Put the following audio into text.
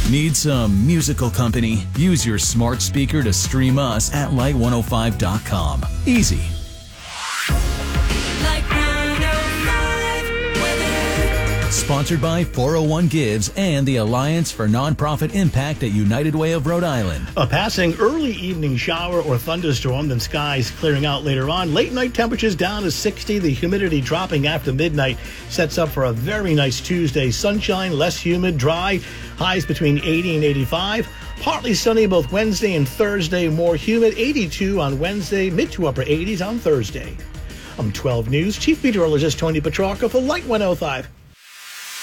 Need some musical company? Use your smart speaker to stream us at light105.com. Easy. Sponsored by 401 Gives and the Alliance for Nonprofit Impact at United Way of Rhode Island. A passing early evening shower or thunderstorm, then skies clearing out later on. Late night temperatures down to 60. The humidity dropping after midnight sets up for a very nice Tuesday. Sunshine, less humid, dry. Highs between 80 and 85. Partly sunny both Wednesday and Thursday. More humid, 82 on Wednesday, mid to upper 80s on Thursday. I'm 12 News Chief Meteorologist Tony Petrarca for Light 105.